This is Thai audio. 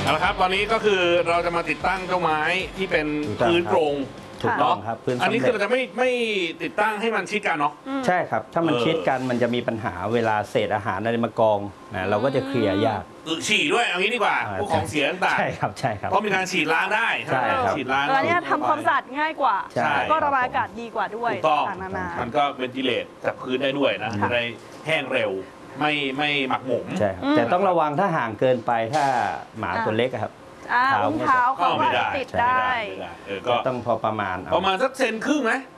เอาละครับตอนนี้ก็คือเราจะมาติดตั้งเจ้าไม้ที่เป็นพื้นโปร่งถูกต้องครับพื้นอันนี้คือเราจะไม่ติดตั้งให้มันชิดกันเนาะใช่ครับถ้ามันชิดกันมันจะมีปัญหาเวลาเศษอาหารอะไรมากองนะเราก็จะเคลียร์ยากฉี่ด้วยเอางี้ดีกว่าพวกของเสียต่างๆใช่ครับใช่ครับเพราะมีการฉีดล้างได้ใช่ครับฉีดล้างแล้วเนี่ยทำความสะอาดง่ายกว่าใช่แล้วก็ระบายอากาศดีกว่าด้วยถูกต้องต่างๆนานามันก็เวนติเลตจากพื้นได้ด้วยนะจะได้แห้งเร็วไม่หมักหมมใช่ครับแต่ต้องระวังถ้าห่างเกินไปถ้าหมาตัวเล็กอะครับอุ้งเท้าเขาก็ติดได้ก็ต้องพอประมาณประมาณสักเซนครึ่งไหม